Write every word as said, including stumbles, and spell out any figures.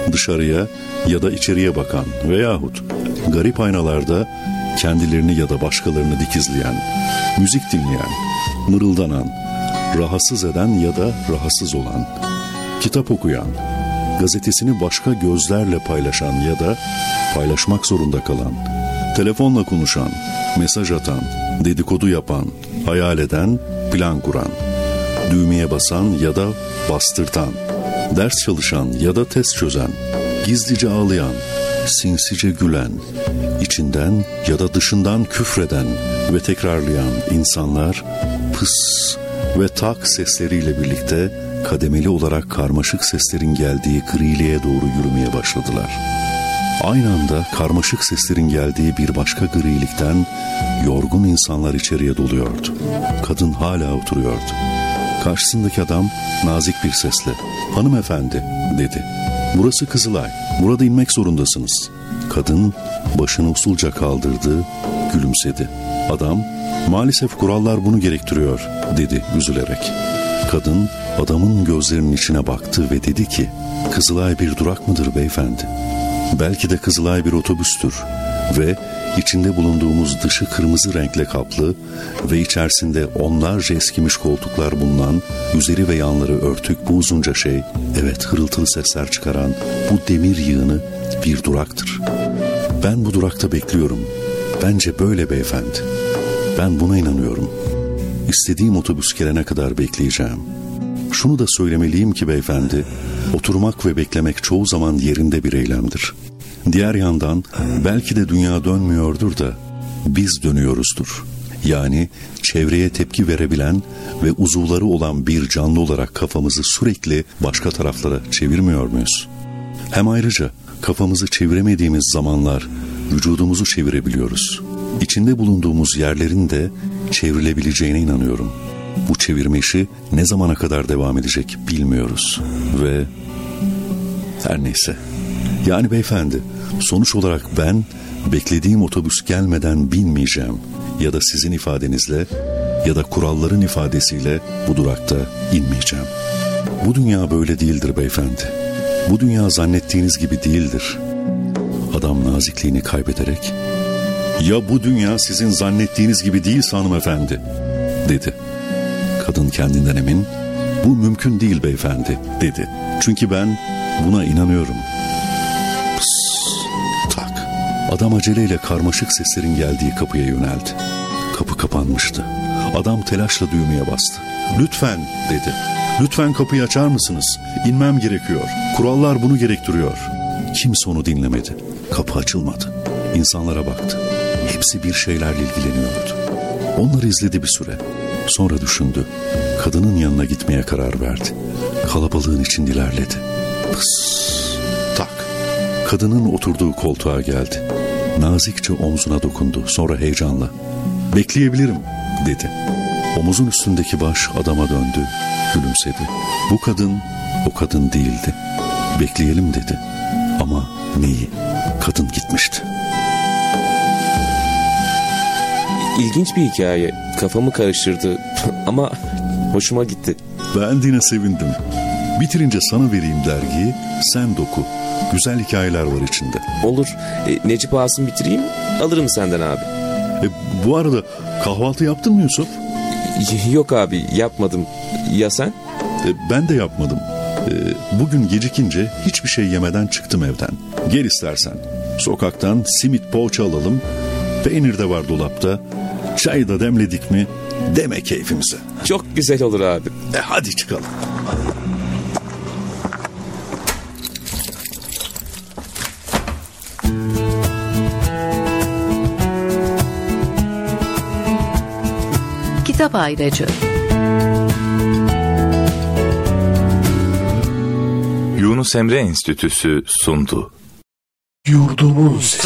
dışarıya ya da içeriye bakan veyahut garip aynalarda kendilerini ya da başkalarını dikizleyen, müzik dinleyen, mırıldanan, rahatsız eden ya da rahatsız olan, kitap okuyan, gazetesini başka gözlerle paylaşan ya da paylaşmak zorunda kalan, telefonla konuşan, mesaj atan, dedikodu yapan, hayal eden, plan kuran, düğmeye basan ya da bastırtan, ders çalışan ya da test çözen, gizlice ağlayan, sinsice gülen, içinden ya da dışından küfreden ve tekrarlayan insanlar pıs ve tak sesleriyle birlikte kademeli olarak karmaşık seslerin geldiği griliğe doğru yürümeye başladılar. Aynı anda karmaşık seslerin geldiği bir başka grilikten yorgun insanlar içeriye doluyordu. Kadın hala oturuyordu. Karşısındaki adam nazik bir sesle "Hanımefendi," dedi. "Burası Kızılay. Burada inmek zorundasınız." Kadın başını usulca kaldırdı, gülümsedi. Adam "Maalesef kurallar bunu gerektiriyor," dedi üzülerek. Kadın adamın gözlerinin içine baktı ve dedi ki "Kızılay bir durak mıdır beyefendi? Belki de Kızılay bir otobüstür ve içinde bulunduğumuz dışı kırmızı renkle kaplı ve içerisinde onlarca eskimiş koltuklar bulunan, üzeri ve yanları örtük bu uzunca şey, evet hırıltılı sesler çıkaran bu demir yığını bir duraktır. Ben bu durakta bekliyorum. Bence böyle beyefendi. Ben buna inanıyorum. İstediğim otobüs gelene kadar bekleyeceğim. Şunu da söylemeliyim ki beyefendi, oturmak ve beklemek çoğu zaman yerinde bir eylemdir. Diğer yandan belki de dünya dönmüyordur da biz dönüyoruzdur. Yani çevreye tepki verebilen ve uzuvları olan bir canlı olarak kafamızı sürekli başka taraflara çevirmiyor muyuz? Hem ayrıca kafamızı çeviremediğimiz zamanlar vücudumuzu çevirebiliyoruz. İçinde bulunduğumuz yerlerin de çevrilebileceğine inanıyorum. Bu çevirme işi ne zamana kadar devam edecek bilmiyoruz. Ve her neyse. Yani beyefendi, sonuç olarak ben beklediğim otobüs gelmeden binmeyeceğim. Ya da sizin ifadenizle ya da kuralların ifadesiyle bu durakta inmeyeceğim. Bu dünya böyle değildir beyefendi. Bu dünya zannettiğiniz gibi değildir. Adam nazikliğini kaybederek "Ya bu dünya sizin zannettiğiniz gibi değilse hanımefendi," dedi. Kadın kendinden emin "Bu mümkün değil beyefendi," dedi. "Çünkü ben buna inanıyorum." Pıs, tak. Adam aceleyle karmaşık seslerin geldiği kapıya yöneldi. Kapı kapanmıştı. Adam telaşla düğmeye bastı. "Lütfen," dedi. "Lütfen kapıyı açar mısınız? İnmem gerekiyor. Kurallar bunu gerektiriyor." Kimse onu dinlemedi. Kapı açılmadı. İnsanlara baktı. Hepsi bir şeylerle ilgileniyordu. Onları izledi bir süre. Sonra düşündü. Kadının yanına gitmeye karar verdi. Kalabalığın içinde ilerledi. Pıs, tak. Kadının oturduğu koltuğa geldi. Nazikçe omzuna dokundu. Sonra heyecanla "Bekleyebilirim," dedi. Omuzun üstündeki baş adama döndü. Gülümsedi. Bu kadın o kadın değildi. "Bekleyelim," dedi. Ama neyi? Kadın gitmişti. İlginç bir hikaye. Kafamı karıştırdı ama hoşuma gitti. Beğendiğine sevindim. Bitirince sana vereyim dergiyi, sen doku. Güzel hikayeler var içinde. Olur. E, Necip Asım bitireyim, alırım senden abi. E, bu arada kahvaltı yaptın mı Yusuf? Yok abi, yapmadım. Ya sen? E, ben de yapmadım. E, bugün gecikince hiçbir şey yemeden çıktım evden. Gel istersen. Sokaktan simit poğaça alalım. Peynir de var dolapta. Çayı da demledik mi deme keyfimize. Çok güzel olur abi. E hadi çıkalım. Kitap Ayracı. Yunus Emre Enstitüsü sundu. Yurdumun